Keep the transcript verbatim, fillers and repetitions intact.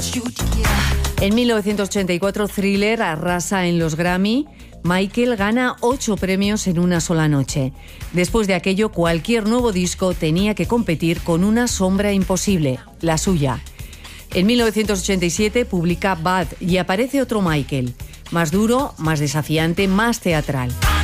En mil novecientos ochenta y cuatro, Thriller arrasa en los Grammy. Michael gana ocho premios en una sola noche. Después de aquello, cualquier nuevo disco tenía que competir con una sombra imposible, la suya. En mil novecientos ochenta y siete publica Bad y aparece otro Michael, más duro, más desafiante, más teatral.